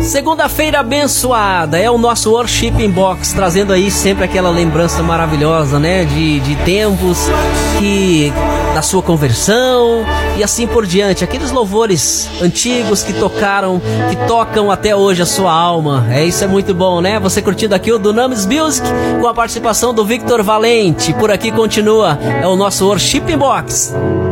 Segunda-feira abençoada, é o nosso Worship Box, trazendo aí sempre aquela lembrança maravilhosa, né, de tempos que da sua conversão e assim por diante, aqueles louvores antigos que tocam até hoje a sua alma. Isso é muito bom, né? Você curtindo aqui o Dunamis Music com a participação do Victor Valente. Por aqui continua, é o nosso Worship Box.